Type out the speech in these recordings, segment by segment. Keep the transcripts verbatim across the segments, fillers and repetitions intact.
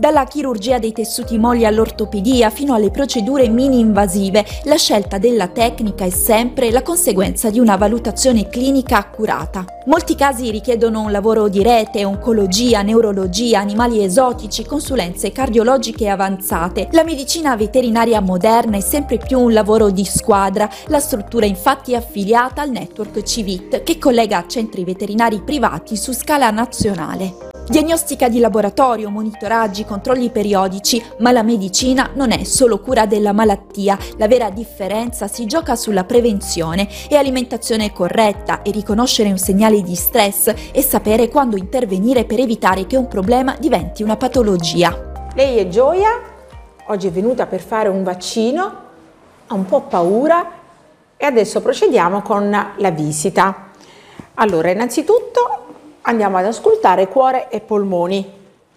Dalla chirurgia dei tessuti molli all'ortopedia fino alle procedure mini-invasive, la scelta della tecnica è sempre la conseguenza di una valutazione clinica accurata. Molti casi richiedono un lavoro di rete, oncologia, neurologia, animali esotici, consulenze cardiologiche avanzate. La medicina veterinaria moderna è sempre più un lavoro di squadra. La struttura infatti è affiliata al network C V I T, che collega centri veterinari privati su scala nazionale. Diagnostica di laboratorio, monitoraggi, controlli periodici, ma la medicina non è solo cura della malattia. La vera differenza si gioca sulla prevenzione e alimentazione corretta e riconoscere un segnale di stress e sapere quando intervenire per evitare che un problema diventi una patologia. Lei è Gioia, oggi è venuta per fare un vaccino, ha un po' paura e adesso procediamo con la visita. Allora, innanzitutto andiamo ad auscultare cuore e polmoni.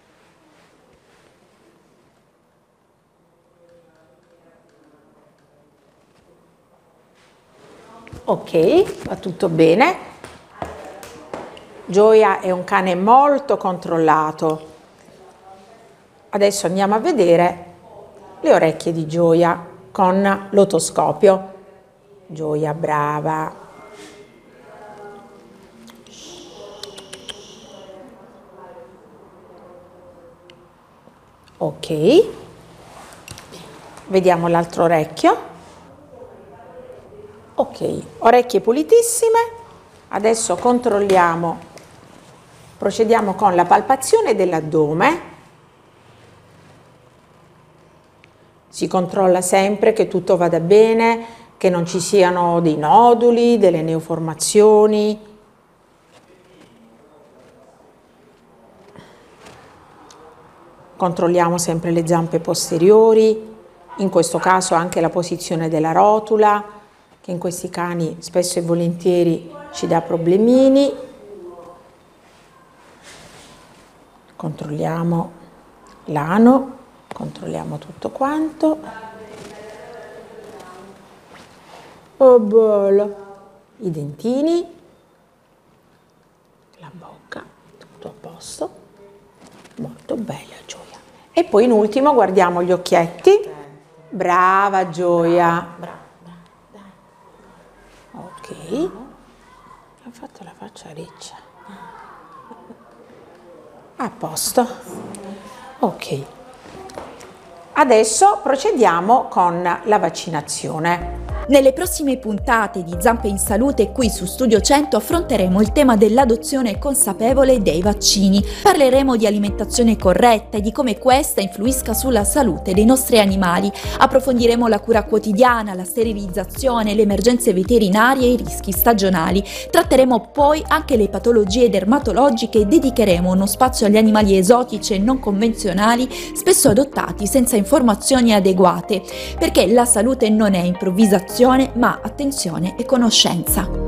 Ok, va tutto bene. Gioia è un cane molto controllato. Adesso andiamo a vedere le orecchie di Gioia con l'otoscopio. Gioia, brava. Ok, vediamo l'altro orecchio. Ok, orecchie pulitissime. Adesso controlliamo, procediamo con la palpazione dell'addome. Si controlla sempre che tutto vada bene, che non ci siano dei noduli, delle neoformazioni. Controlliamo sempre le zampe posteriori, in questo caso anche la posizione della rotula, che in questi cani spesso e volentieri ci dà problemini. Controlliamo l'ano, controlliamo tutto quanto. Oh bello! I dentini, la bocca, tutto a posto. Molto bella Gioia. E poi in ultimo guardiamo gli occhietti. Brava Gioia. Brava, brava, ok. Ha fatto la faccia riccia. A posto. Ok. Adesso procediamo con la vaccinazione. Nelle prossime puntate di Zampe in Salute qui su Studio cento affronteremo il tema dell'adozione consapevole dei vaccini. Parleremo di alimentazione corretta e di come questa influisca sulla salute dei nostri animali. Approfondiremo la cura quotidiana, la sterilizzazione, le emergenze veterinarie e i rischi stagionali. Tratteremo poi anche le patologie dermatologiche e dedicheremo uno spazio agli animali esotici e non convenzionali, spesso adottati senza informazioni adeguate, perché la salute non è improvvisazione ma attenzione e conoscenza.